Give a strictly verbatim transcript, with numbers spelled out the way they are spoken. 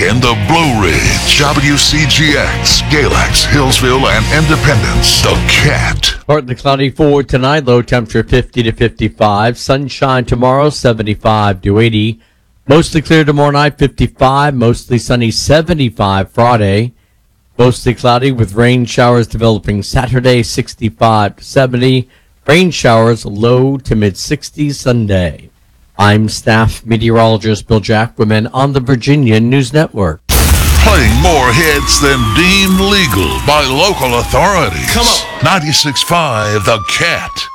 in the Blue Ridge, W C G X, Galax, Hillsville, and Independence. The Cat. Partly cloudy for tonight, low temperature fifty to fifty-five. Sunshine tomorrow, seventy-five to eighty. Mostly clear tomorrow night, fifty-five. Mostly sunny, seventy-five Friday. Mostly cloudy with rain showers developing Saturday, sixty-five to seventy. Rain showers low to mid sixties Sunday. I'm staff meteorologist Bill Jackwoman on the Virginia News Network. Playing more hits than deemed legal by local authorities. Come on. ninety-six point five The Cat.